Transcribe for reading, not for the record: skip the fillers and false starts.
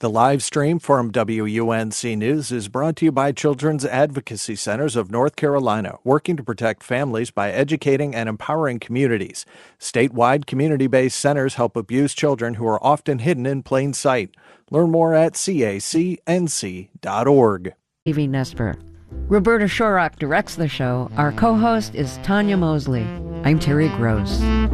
The live stream from WUNC News is brought to you by Children's Advocacy Centers of North Carolina, working to protect families by educating and empowering communities. Statewide community-based centers help abused children who are often hidden in plain sight. Learn more at cacnc.org. Evie Nesper. Roberta Shorrock directs the show. Our co-host is Tanya Mosley. I'm Terry Gross.